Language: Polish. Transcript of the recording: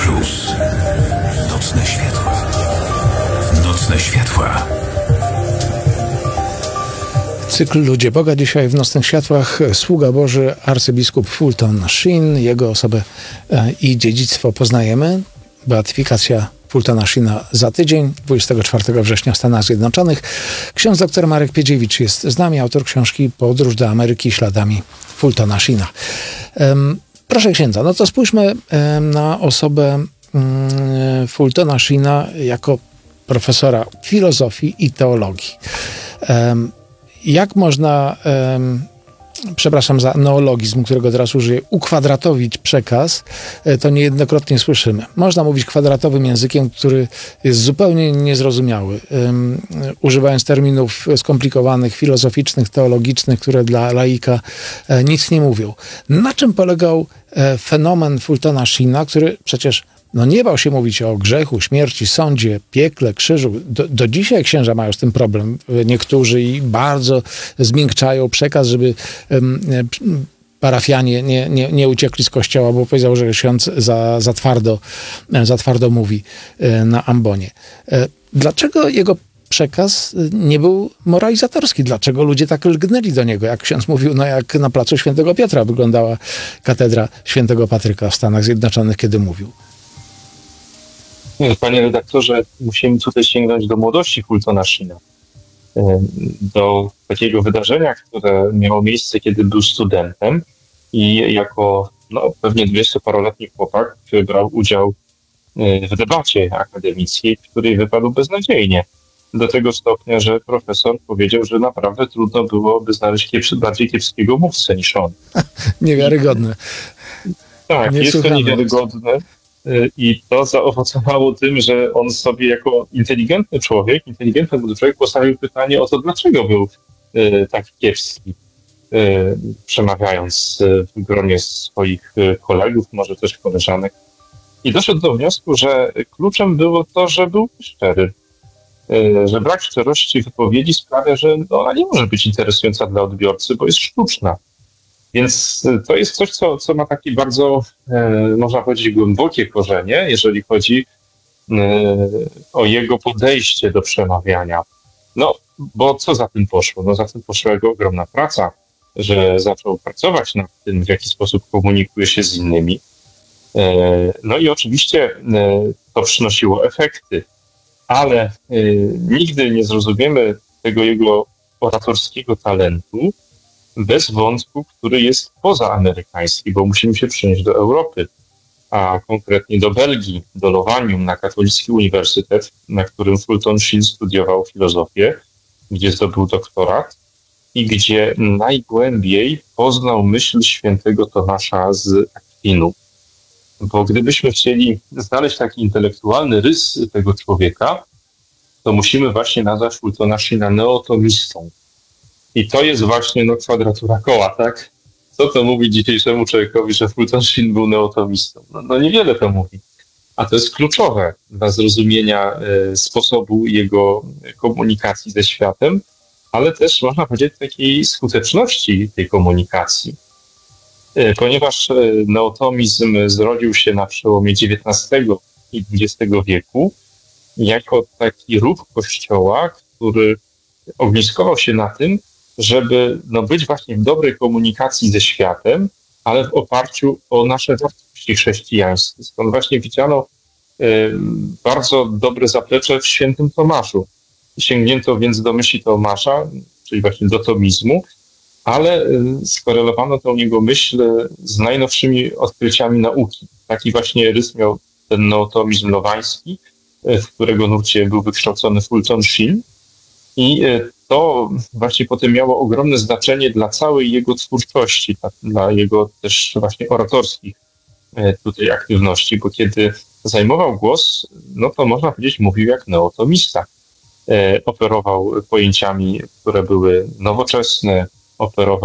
Plus. Nocne światła. Nocne światła. Cykl Ludzie Boga. Dzisiaj w Nocnych Światłach sługa Boży arcybiskup Fulton Sheen. Jego osobę i dziedzictwo poznajemy. Beatyfikacja Fultona Sheena za tydzień, 24 września w Stanach Zjednoczonych. Ksiądz dr Marek Piedziewicz jest z nami, autor książki Podróż do Ameryki śladami Fultona Sheena. Proszę księdza, no to spójrzmy na osobę Fultona Sheena jako profesora filozofii i teologii. Jak można, przepraszam za neologizm, którego teraz użyję, ukwadratowić przekaz, to niejednokrotnie słyszymy. Można mówić kwadratowym językiem, który jest zupełnie niezrozumiały, używając terminów skomplikowanych, filozoficznych, teologicznych, które dla laika nic nie mówią. Na czym polegał fenomen Fultona Sheena, który przecież nie bał się mówić o grzechu, śmierci, sądzie, piekle, krzyżu. Do dzisiaj księża mają z tym problem. Niektórzy i bardzo zmiękczają przekaz, żeby parafianie nie uciekli z kościoła, bo powiedział, że ksiądz za twardo mówi na ambonie. Dlaczego jego przekaz nie był moralizatorski? Dlaczego ludzie tak lgnęli do niego? Jak ksiądz mówił, jak na placu Świętego Piotra wyglądała katedra Świętego Patryka w Stanach Zjednoczonych, kiedy mówił. Panie redaktorze, musimy tutaj sięgnąć do młodości Fultona Sheena. Do takiego wydarzenia, które miało miejsce, kiedy był studentem i jako pewnie 20-paroletni chłopak brał udział w debacie akademickiej, w której wypadł beznadziejnie. Do tego stopnia, że profesor powiedział, że naprawdę trudno byłoby znaleźć bardziej kiepskiego mówcę niż on. Niewiarygodne. Tak, jest to niewiarygodne. I to zaowocowało tym, że on sobie jako inteligentny młody człowiek postawił pytanie o to, dlaczego był tak kiepski, przemawiając w gronie swoich kolegów, może też koleżanek. I doszedł do wniosku, że kluczem było to, że był szczery, że brak szczerości wypowiedzi sprawia, że ona nie może być interesująca dla odbiorcy, bo jest sztuczna. Więc to jest coś, co ma takie bardzo, można powiedzieć, głębokie korzenie, jeżeli chodzi o jego podejście do przemawiania. Bo co za tym poszło? Za tym poszła jego ogromna praca, że zaczął pracować nad tym, w jaki sposób komunikuje się z innymi. I oczywiście to przynosiło efekty, ale nigdy nie zrozumiemy tego jego oratorskiego talentu bez wątku, który jest pozaamerykański, bo musimy się przenieść do Europy, a konkretnie do Belgii, do Lowanium, na katolicki uniwersytet, na którym Fulton Sheen studiował filozofię, gdzie zdobył doktorat i gdzie najgłębiej poznał myśl świętego Tomasza z Akwinu. Bo gdybyśmy chcieli znaleźć taki intelektualny rys tego człowieka, to musimy właśnie nazwać Fultona Sheena neotomistą. I to jest właśnie kwadratura koła, tak? Co to mówi dzisiejszemu człowiekowi, że Fulton Sheen był neotomistą? Niewiele to mówi. A to jest kluczowe dla zrozumienia sposobu jego komunikacji ze światem, ale też można powiedzieć takiej skuteczności tej komunikacji. Ponieważ neotomizm zrodził się na przełomie XIX i XX wieku jako taki ruch Kościoła, który ogniskował się na tym, żeby być właśnie w dobrej komunikacji ze światem, ale w oparciu o nasze wartości chrześcijańskie. Stąd właśnie widziano bardzo dobre zaplecze w świętym Tomaszu. Sięgnięto więc do myśli Tomasza, czyli właśnie do tomizmu, ale skorelowano tę jego myśl z najnowszymi odkryciami nauki. Taki właśnie rys miał ten neotomizm lowański, w którego nurcie był wykształcony Fulton Sheen. I to właśnie potem miało ogromne znaczenie dla całej jego twórczości, dla jego też właśnie oratorskich tutaj aktywności, bo kiedy zajmował głos, to można powiedzieć, mówił jak neotomista. Operował pojęciami, które były nowoczesne, operował